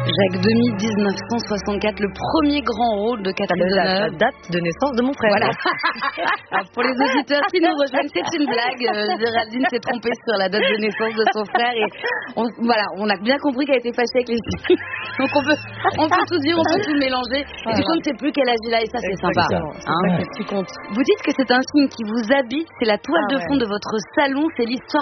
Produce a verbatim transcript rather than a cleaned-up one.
Jacques Demy, dix-neuf cent soixante-quatre, le premier grand rôle de Catherine Deneuve. La date de naissance de mon frère. Voilà. Alors, pour les auditeurs qui nous rejoignent, c'est une blague. Euh, Géraldine s'est trompée sur la date de naissance de son frère et on, voilà, on a bien compris qu'elle était fâchée avec les filles. Donc on peut, on peut tout dire, on peut tout mélanger. Voilà. Et du coup, on ne sait plus quel âge il a et ça, c'est sympa. C'est hein. Ça qui compte. Vous dites que c'est un film qui vous habite, c'est la toile ah, de fond ouais. de votre salon, c'est l'histoire